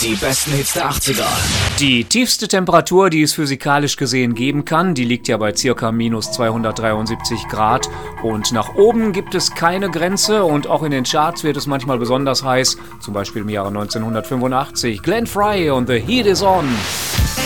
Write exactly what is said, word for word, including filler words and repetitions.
Die besten Hits der achtziger. Die tiefste Temperatur, die es physikalisch gesehen geben kann, die liegt ja bei ca. minus zweihundertdreiundsiebzig Grad. Und nach oben gibt es keine Grenze und auch in den Charts wird es manchmal besonders heiß. Zum Beispiel im Jahre neunzehnhundertfünfundachtzig. Glenn Frey und The Heat Is On.